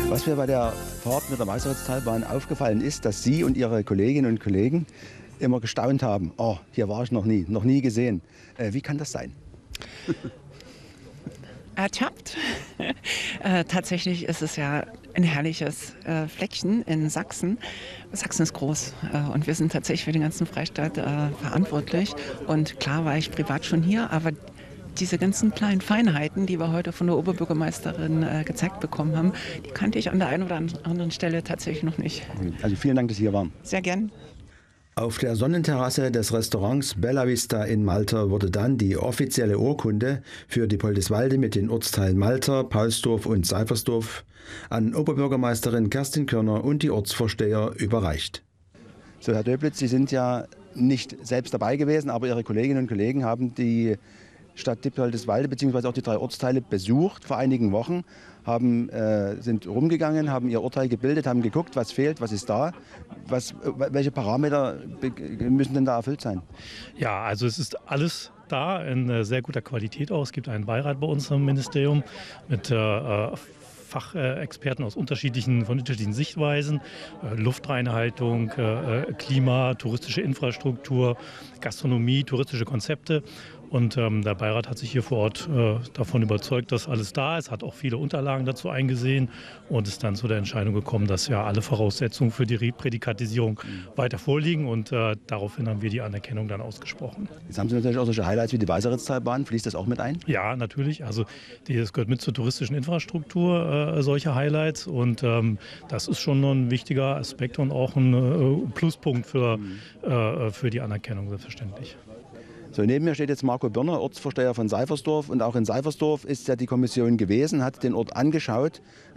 Was mir bei der Fahrt mit der Weißeritz-Talbahn aufgefallen ist, dass Sie und Ihre Kolleginnen und Kollegen immer gestaunt haben. Oh, hier war ich noch nie gesehen. Wie kann das sein? Ertappt. Tatsächlich ist es ja ein herrliches Fleckchen in Sachsen. Sachsen ist groß und wir sind tatsächlich für den ganzen Freistaat verantwortlich. Und klar war ich privat schon hier, aber diese ganzen kleinen Feinheiten, die wir heute von der Oberbürgermeisterin gezeigt bekommen haben, die kannte ich an der einen oder anderen Stelle tatsächlich noch nicht. Also vielen Dank, dass Sie hier waren. Sehr gern. Auf der Sonnenterrasse des Restaurants Bella Vista in Malter wurde dann die offizielle Urkunde für Diepoldeswalde mit den Ortsteilen Malter, Paulsdorf und Seifersdorf an Oberbürgermeisterin Kerstin Körner und die Ortsvorsteher überreicht. So, Herr Döblitz, Sie sind ja nicht selbst dabei gewesen, aber Ihre Kolleginnen und Kollegen haben die Stadt Diepoldeswalde bzw. auch die 3 Ortsteile besucht vor einigen Wochen, sind rumgegangen, haben ihr Urteil gebildet, haben geguckt, was fehlt, was ist da, welche Parameter müssen denn da erfüllt sein? Ja, also es ist alles da in sehr guter Qualität auch. Es gibt einen Beirat bei uns im Ministerium mit Fachexperten von unterschiedlichen Sichtweisen, Luftreinhaltung, Klima, touristische Infrastruktur, Gastronomie, touristische Konzepte. Und der Beirat hat sich hier vor Ort davon überzeugt, dass alles da ist, hat auch viele Unterlagen dazu eingesehen und ist dann zu der Entscheidung gekommen, dass ja alle Voraussetzungen für die Reprädikatisierung weiter vorliegen und daraufhin haben wir die Anerkennung dann ausgesprochen. Jetzt haben Sie natürlich auch solche Highlights wie die Weißeritz-Talbahn. Fließt das auch mit ein? Ja, natürlich. Also das gehört mit zur touristischen Infrastruktur, solche Highlights und das ist schon ein wichtiger Aspekt und auch ein Pluspunkt für die Anerkennung, selbstverständlich. So, neben mir steht jetzt Marco Birner, Ortsvorsteher von Seifersdorf. Und auch in Seifersdorf ist ja die Kommission gewesen, hat den Ort angeschaut.